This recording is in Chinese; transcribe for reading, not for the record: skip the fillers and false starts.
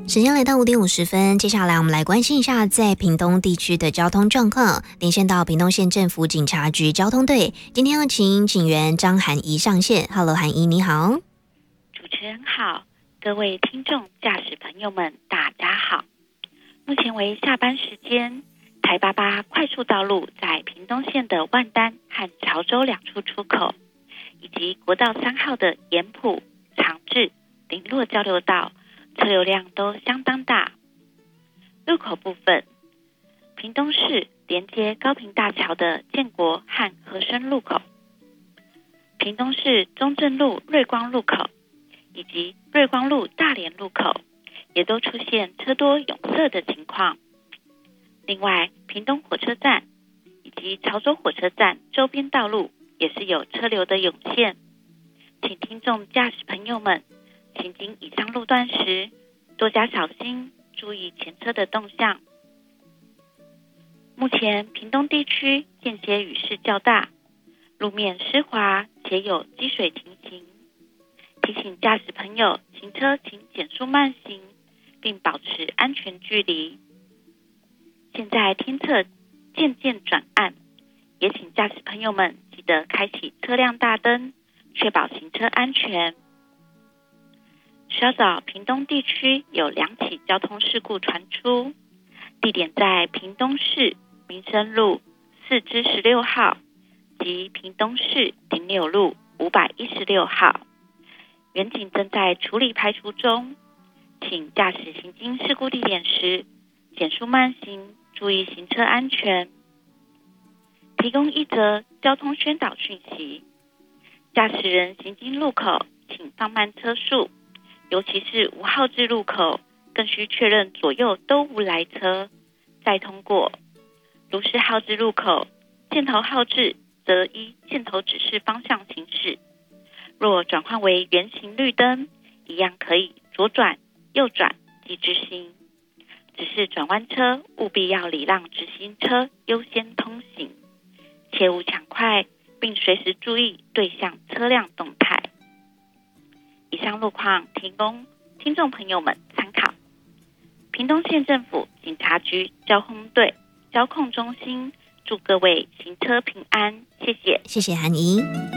时间来到5点50分，接下来我们来关心一下在屏东地区的交通状况。连线到屏东县政府警察局交通队，今天要请警员张涵怡上线。Hello， 涵怡你好。 主持人好，各位听众驾驶朋友们大家好。目前为下班时间，台88快速道路在屏东县的万丹和潮州2处出口，以及国道3号的盐埔、长治、林落交流道，车流量都相当大。路口部分，屏东市连接高屏大桥的建国和和生路口，屏东市中正路瑞光路口以及瑞光路大连路口也都出现车多拥塞的情况。另外，屏东火车站以及潮州火车站周边道路也是有车流的涌现，请听众驾驶朋友们行经以上路段时多加小心，注意前车的动向。目前屏东地区间歇雨势较大，路面湿滑且有积水情形，提醒驾驶朋友行车请减速慢行，并保持安全距离。现在天色渐渐转暗，也请驾驶朋友们记得开启车辆大灯，确保行车安全。稍早屏东地区有2起交通事故传出，地点在屏东市民生路4至16号及屏东市顶柳路516号，员警正在处理排除中，请驾驶行经事故地点时减速慢行，注意行车安全。提供一则交通宣导讯息：驾驶人行经路口请放慢车速，尤其是无号志路口，更需确认左右都无来车再通过。如是号志路口，箭头号志则依箭头指示方向行驶，若转换为圆形绿灯，一样可以左转、右转及直行，只是转弯车务必要礼让直行车优先通行，切勿抢快，并随时注意对向车辆动态。以上路况提供听众朋友们参考。屏东县政府警察局交通队交控中心祝各位行车平安，谢谢。 谢谢涵怡。